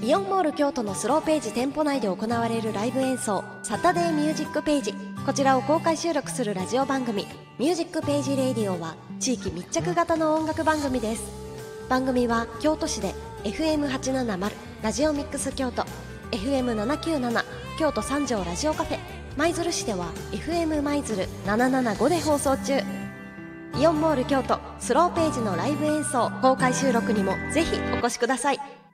イオンモール京都のスローページ店舗内で行われるライブ演奏、サタデーミュージックページ。こちらを公開収録するラジオ番組ミュージックページレディオは地域密着型の音楽番組です。番組は京都市で FM870 ラジオミックス京都、 FM797 京都三条ラジオカフェ、舞鶴市では FM 舞鶴775で放送中。イオンモール京都スローページのライブ演奏公開収録にもぜひお越しください。